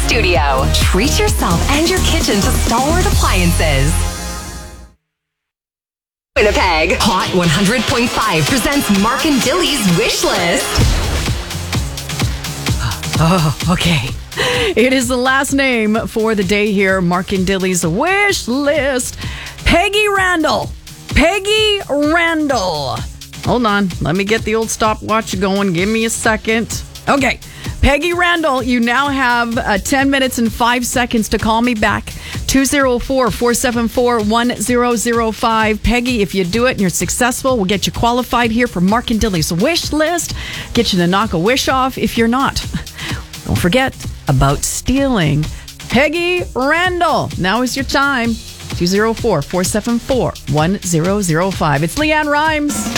studio. Treat yourself and your kitchen to Stalwart Appliances. Winnipeg, Hot 100.5 presents Mark and Dilly's Wish List. Oh, okay. It is the last name for the day here. Mark and Dilly's Wish List. Peggy Randall. Peggy Randall. Hold on. Let me get the old stopwatch going. Give me a second. Okay. Peggy Randall, you now have 10 minutes and 5 seconds to call me back. 204-474-1005. Peggy, if you do it and you're successful, we'll get you qualified here for Mark and Dilly's Wish List. Get you to knock a wish off. If you're not, don't forget about stealing. Peggy Randall, now is your time. 204-474-1005. It's Leanne Rhymes.